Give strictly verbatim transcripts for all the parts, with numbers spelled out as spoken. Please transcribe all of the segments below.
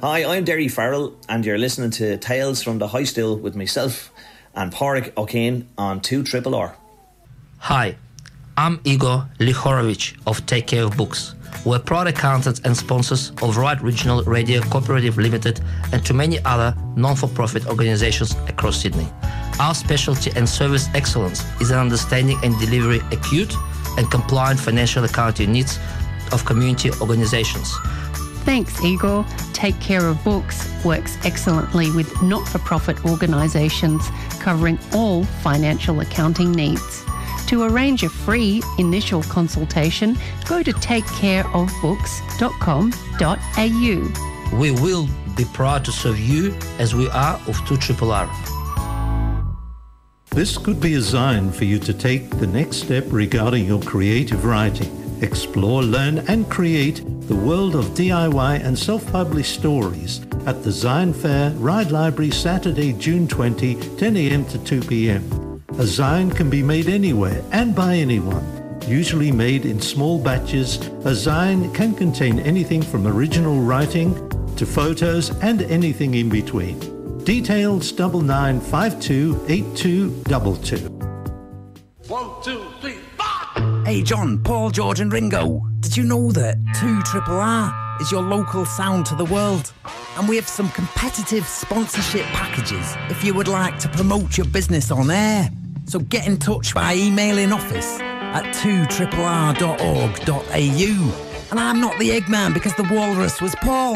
Hi, I'm Derry Farrell, and you're listening to Tales from the High Stool with myself and Pádraig O'Kane on two Triple R. Hi, I'm Igor Lihorovich of Take Care of Books. We're proud accountants and sponsors of Right Regional Radio Cooperative Limited and to many other non-for-profit organizations across Sydney. Our specialty and service excellence is in understanding and delivering acute and compliant financial accounting needs of community organizations. Thanks, Igor. Take Care of Books works excellently with not-for-profit organisations covering all financial accounting needs. To arrange a free initial consultation, go to take care of books dot com dot a u. We will be proud to serve you as we are of two Triple R. This could be a sign for you to take the next step regarding your creative writing. Explore, learn and create the world of D I Y and self-published stories at the Zion Fair, Ride Library, Saturday, June twentieth, ten a.m. to two p.m. A Zion can be made anywhere and by anyone. Usually made in small batches, a Zion can contain anything from original writing to photos and anything in between. Details double nine five two eight two two two. One, two, three. Hey John, Paul, George and Ringo, did you know that two Triple R is your local sound to the world? And we have some competitive sponsorship packages if you would like to promote your business on air. So get in touch by emailing office at two triple r dot org dot a u. And I'm not the Eggman because the walrus was Paul.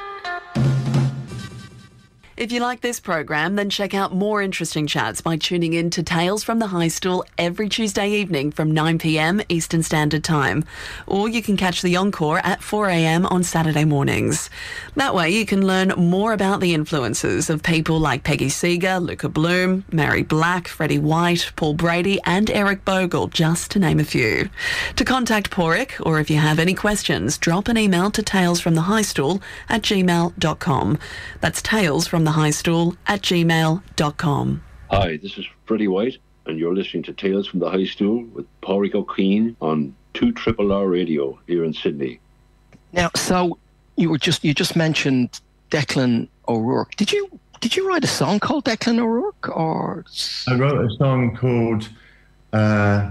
If you like this program, then check out more interesting chats by tuning in to Tales from the High Stool every Tuesday evening from nine p.m. Eastern Standard Time. Or you can catch the encore at four a.m. on Saturday mornings. That way you can learn more about the influences of people like Peggy Seeger, Luca Bloom, Mary Black, Freddie White, Paul Brady and Eric Bogle, just to name a few. To contact Pádraig, or if you have any questions, drop an email to talesfromthehighstool at gmail dot com. That's Tales from the High Stool at gmail dot com. Hi, this is Freddie White, and you're listening to Tales from the High Stool with Pádraig O'Kane on two Triple R Radio here in Sydney. Now, so you were just you just mentioned Declan O'Rourke. Did you did you write a song called Declan O'Rourke, or? I wrote a song called uh,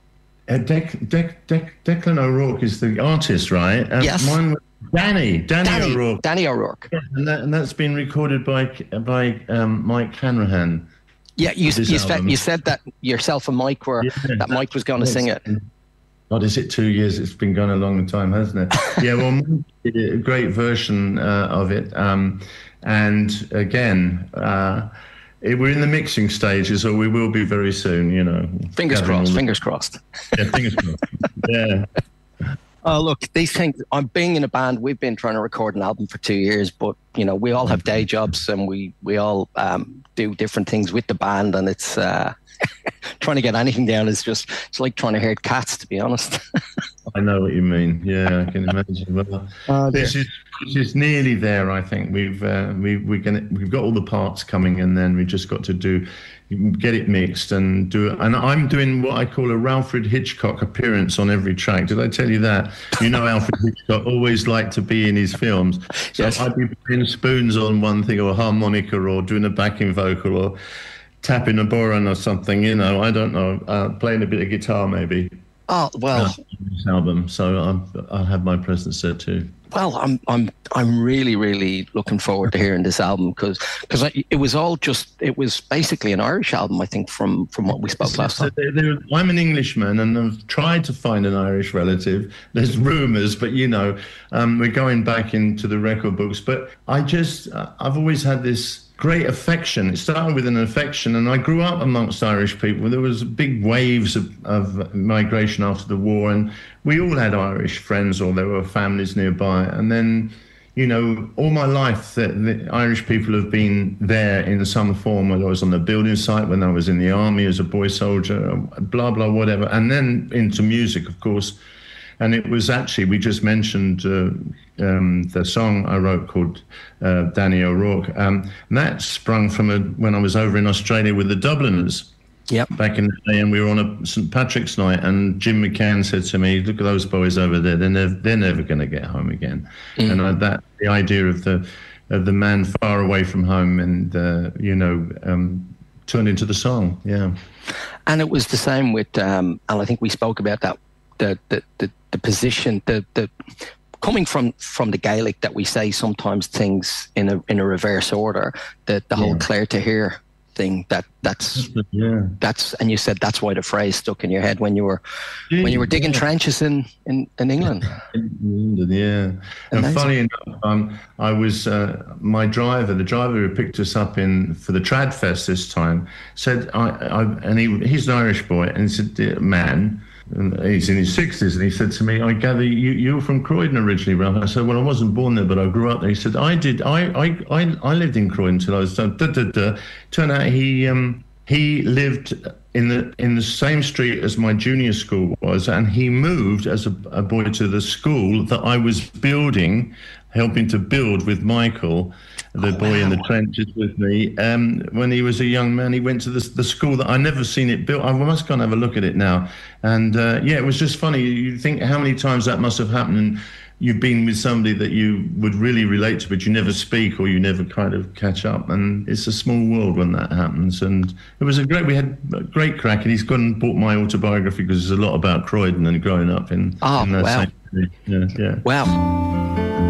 Dec- Dec- Dec- Declan O'Rourke is the artist, right? Um, yes. Mine was Danny, Danny, Danny O'Rourke. Danny O'Rourke. Yeah, and, that, and that's been recorded by by um, Mike Hanrahan. Yeah, you you, spe- you said that yourself and Mike were, yeah, that Mike was going to sing it. God, is it two years? It's been going a long time, hasn't it? Yeah, well, Mike did a great version uh, of it. Um, and again, uh, it, we're in the mixing stages, or we will be very soon, you know. Fingers crossed, the- fingers crossed. Yeah, fingers crossed. Yeah. Oh, look, these things, I'm being in a band, we've been trying to record an album for two years, but, you know, we all have day jobs and we, we all um, do different things with the band, and it's uh, trying to get anything down is just, it's like trying to herd cats, to be honest. I know what you mean. Yeah, I can imagine. Well, oh, this is this is nearly there, I think. We've uh, we we're gonna we've got all the parts coming, and then we just got to do get it mixed and do it. And I'm doing what I call a Alfred Hitchcock appearance on every track. Did I tell you that? You know, Alfred Hitchcock always liked to be in his films. So yes. I'd be playing spoons on one thing, or harmonica, or doing a backing vocal, or tapping a boron or something. You know, I don't know. Uh, playing a bit of guitar maybe. Oh well, this album, so I'm, I'll have my presence there too. Well, I'm I'm I'm really really looking forward to hearing this album because because it was all just it was basically an Irish album, I think, from from what we spoke last time. There, there, I'm an Englishman and I've tried to find an Irish relative. There's rumours, but you know, um, we're going back into the record books. But I just uh, I've always had this great affection. It started with an affection, and I grew up amongst Irish people. There was big waves of, of migration after the war, and we all had Irish friends, or there were families nearby. And then, you know, all my life, the, the Irish people have been there in some form, whether I was on the building site, when I was in the army as a boy soldier, blah, blah, whatever. And then into music, of course. And it was actually, we just mentioned uh, um, the song I wrote called uh, Danny O'Rourke. Um, and that sprung from a, when I was over in Australia with the Dubliners. Yep. Back in the day, and we were on a Saint Patrick's night, and Jim McCann said to me, "Look at those boys over there. They're never, they're never going to get home again." Mm. And I, that the idea of the of the man far away from home, and uh, you know, um, turned into the song. Yeah, and it was the same with, um, and I think we spoke about that, the the the, the position, the the coming from from the Gaelic, that we say sometimes things in a in a reverse order. The the yeah. whole Clare to hear thing, that that's yeah that's and you said that's why the phrase stuck in your head when you were yeah, when you were digging yeah. trenches in, in, in England. In London, yeah. Amazing. And funny enough, um, I was uh, my driver, the driver who picked us up in for the Trad Fest this time, said, I, I and he he's an Irish boy, and he said, man. And he's in his sixties, and he said to me, I gather you, you're from Croydon originally, Ralph. I said, well, I wasn't born there, but I grew up there. He said, I did. I I, I, I lived in Croydon until I was done. Da, da, da. Turned out he um, he lived in the in the same street as my junior school was, and he moved as a, a boy to the school that I was building, helping to build with Michael, the oh, boy wow. in the trenches with me. Um, when he was a young man, he went to the, the school that I never seen it built. I must go and have a look at it now. And uh, yeah, it was just funny. You think how many times that must have happened. And you've been with somebody that you would really relate to, but you never speak or you never kind of catch up. And it's a small world when that happens. And it was a great, we had a great crack. And he's gone and bought my autobiography because there's a lot about Croydon and growing up in, oh, in that wow. same city. Yeah, yeah. Wow.